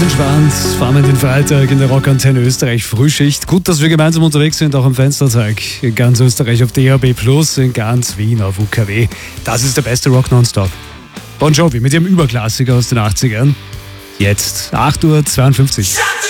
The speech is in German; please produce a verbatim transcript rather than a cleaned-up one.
ganz entspannt, fahren wir den Freitag in der Rockantenne Österreich Frühschicht. Gut, dass wir gemeinsam unterwegs sind, auch am Fenstertag. In ganz Österreich auf D A B plus, in ganz Wien auf U K W. Das ist der beste Rock nonstop. Bon Jovi mit ihrem Überklassiker aus den achtzigern. Jetzt acht Uhr zweiundfünfzig.